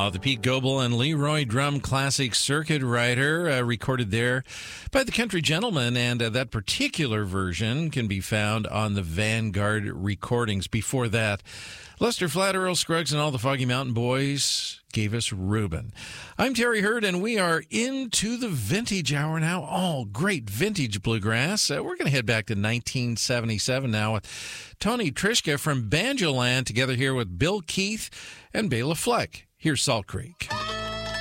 The Pete Goebel and Leroy Drum classic Circuit Rider, recorded there by the Country Gentlemen, and that particular version can be found on the Vanguard recordings. Before that, Lester Flatt, Earl Scruggs, and all the Foggy Mountain Boys gave us Reuben. I'm Terry Hurd, and we are into the vintage hour now. All great vintage bluegrass. We're going to head back to 1977 now with Tony Trischka from Banjoland, together here with Bill Keith and Bela Fleck. Here's Salt Creek.